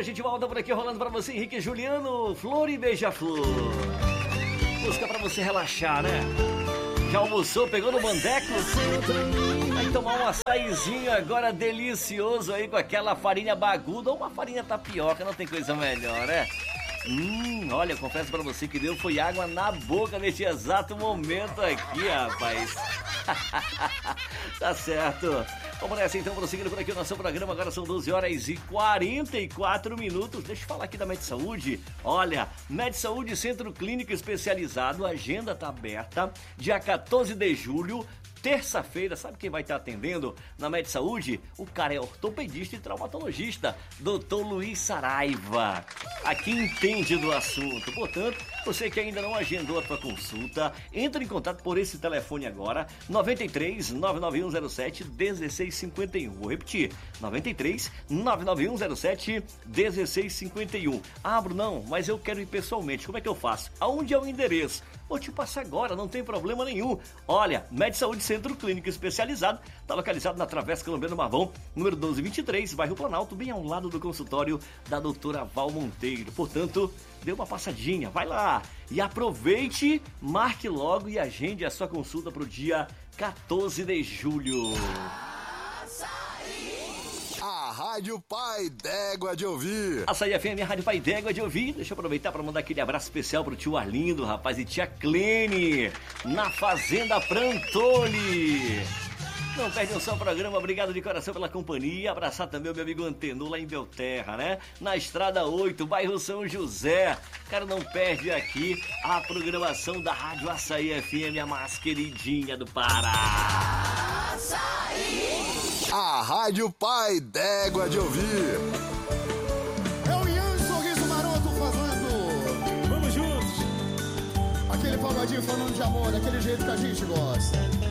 gente volta por aqui rolando pra você, Henrique e Juliano, Flor e Beija-Flor. Música pra você relaxar, né? Já almoçou, pegou no bandeco? Vai tomar um açaizinho agora delicioso aí com aquela farinha baguda ou uma farinha tapioca, não tem coisa melhor, né? Olha, eu confesso pra você que deu foi água na boca neste exato momento aqui, rapaz. Tá certo. Vamos nessa então, prosseguindo por aqui o nosso programa. Agora são 12 horas e 44 minutos. Deixa eu falar aqui da MedSaúde. Olha, MedSaúde Centro Clínico Especializado, a agenda tá aberta, dia 14 de julho, terça-feira. Sabe quem vai estar atendendo na MedSaúde? O cara é ortopedista e traumatologista, Dr. Luiz Saraiva. Aqui entende do assunto. Portanto, você que ainda não agendou a sua consulta, entre em contato por esse telefone agora, 93 99107 1651. Vou repetir, 93 99107 1651. Ah, Brunão, mas eu quero ir pessoalmente. Como é que eu faço? Aonde é o endereço? Vou te passar agora, não tem problema nenhum. Olha, MedSaúde Centro Clínico Especializado, está localizado na Travessa Colombiano Marvão, número 1223, bairro Planalto, bem ao lado do consultório da doutora Val Monteiro. Portanto, dê uma passadinha, vai lá e aproveite, marque logo e agende a sua consulta para o dia 14 de julho. A Rádio Pai d'Égua de Ouvir. Açaí FM, a Rádio Pai d'Égua de Ouvir. Deixa eu aproveitar para mandar aquele abraço especial pro tio Arlindo, rapaz, e tia Clene, na Fazenda Prantoli. Não perde um só programa, obrigado de coração pela companhia. Abraçar também o meu amigo Antenor lá em Belterra, né? Na Estrada 8, bairro São José. Cara, não perde aqui a programação da Rádio Açaí FM, a mais queridinha do Pará. Açaí! A Rádio Pai d'Égua de Ouvir. É o Ian Sorriso Maroto fazendo. Vamos juntos. Aquele pagodinho falando de amor, daquele jeito que a gente gosta.